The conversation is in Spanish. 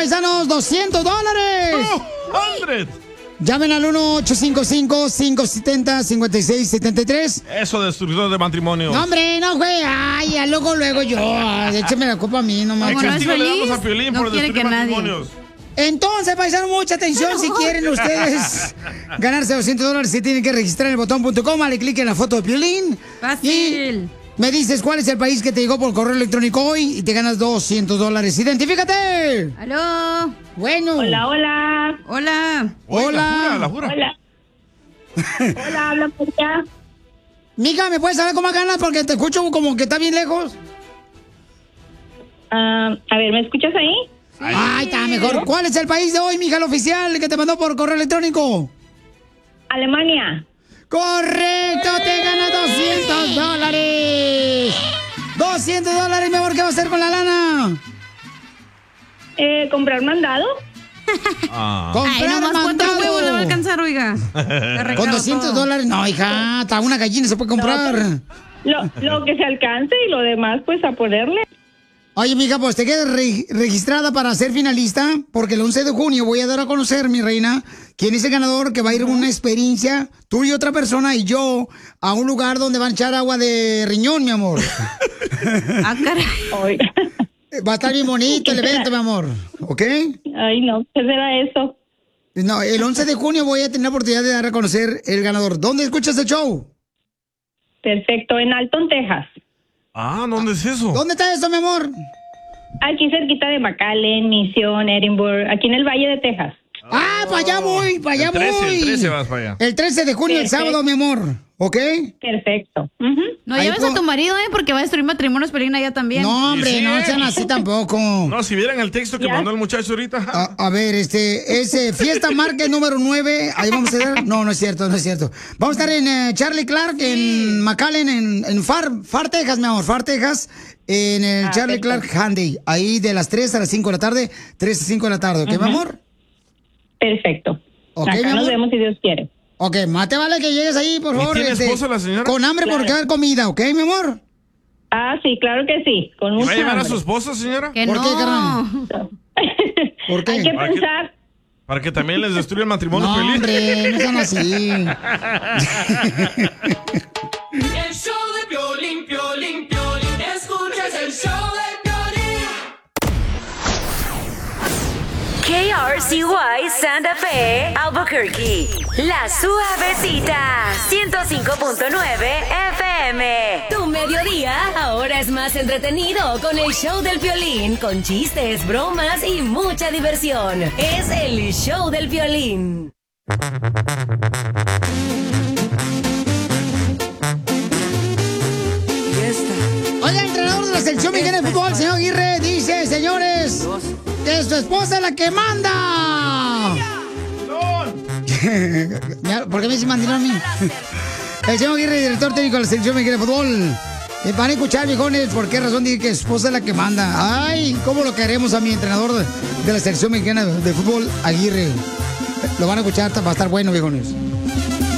paisanos, $200. ¡100! Llamen al 1-855-570-5673. Eso, destructor de matrimonio. No, hombre, no, güey. Ay, ya luego yo. Écheme la culpa a mí, nomás. ¿Qué castigo le damos a Piolín no por quiere destruir que nadie. matrimonios? Entonces, paisanos, mucha atención. Si quieren ustedes ganarse $200, se tienen que registrar en el botón.com. Dale clic en la foto de Piolín. Fácil. Y me dices cuál es el país que te llegó por correo electrónico hoy y te ganas $200. ¡Identifícate! ¡Aló! Bueno. Hola, hola. Hola. Oye, Hola. La jura. Hola. Hola, habla por allá. Mica, ¿me puedes saber cómo ganas? Porque te escucho como que está bien lejos. A ver, ¿me escuchas ahí? Ay, está mejor. ¿Cuál es el país de hoy, mija, el oficial que te mandó por correo electrónico? Alemania. ¡Correcto! ¡Te ganas $200! $200, mi amor, ¿qué va a hacer con la lana? ¿Comprar mandado? Ah. Ay, ¡Comprar nomás cuatro mandado! huevos le va a alcanzar, oiga. Con $200, no, hija, hasta una gallina se puede comprar. Lo que se alcance y lo demás, pues, a ponerle. Oye, mija, pues te quedas registrada para ser finalista, porque el 11 de junio voy a dar a conocer, mi reina, quién es el ganador que va a ir a una experiencia, tú y otra persona y yo, a un lugar donde van a echar agua de riñón, mi amor. Ah, caray. Oiga. Va a estar bien bonito el evento, mi amor, ¿ok? Ay, no, ¿qué será eso? No, el 11 de junio voy a tener la oportunidad de dar a conocer el ganador. ¿Dónde escuchas el show? Perfecto, en Alton, Texas. Ah, ¿dónde es eso? ¿Dónde está eso, mi amor? Aquí cerquita de McAllen, Mission, Edinburgh, aquí en el Valle de Texas. Ah, para allá voy, para allá El 13, voy. el 13 vas para allá. El 13 de junio, el Perfecto. sábado, mi amor, ¿ok? Perfecto. Ujú. No Ahí lleves puedo- a tu marido, porque va a destruir matrimonios, Piolín, allá también. No, hombre, Sí, sí, no sean así tampoco. No, si vieran el texto que Ya. mandó el muchacho ahorita. A ver, ese Fiesta Market número 9, ahí vamos a estar. No, no es cierto, no es cierto. Vamos a estar en Charlie Clark, en McAllen, en Far, Texas, mi amor, Far, Texas, en el Charlie perfecto. Clark Handy, ahí de las 3 a las 5 de la tarde, 3 a 5 de la tarde, ¿ok, mi amor? Perfecto. Ok, mi Acá amor. nos vemos si Dios quiere. Ok, más te vale que llegues ahí, por ¿Y favor. tiene esposo la señora? Con hambre porque va a haber comida, ¿ok, mi amor? Ah, sí, claro que sí, con ¿Y mucha va a llevar a hambre. su esposa, señora? Que ¿Por no. qué, carnal? ¿Por qué? Hay que ¿Para qué? pensar. Para que también les destruya el matrimonio, No, Piolín. hombre, no sean así. El show de Piolín, Piolín, Piolín. Escuchas el show de Piolín. KRCY Santa Fe, Albuquerque. La Suavecita, 105.9 FM. Tu mediodía ahora es más entretenido con el show del Piolín, con chistes, bromas y mucha diversión. Es el show del Piolín. Oye, el entrenador de la selección mexicana de fútbol, señor Aguirre, dice, señores, que su esposa es la que manda. Mira, ¿por qué me dice mandilón a mí? El señor Aguirre, director técnico de la selección mexicana de fútbol. Van a escuchar, viejones, por qué razón dice que su esposa es la que manda. Ay, cómo lo queremos a mi entrenador de la selección mexicana de fútbol, Aguirre. Lo van a escuchar, va a estar bueno, viejones.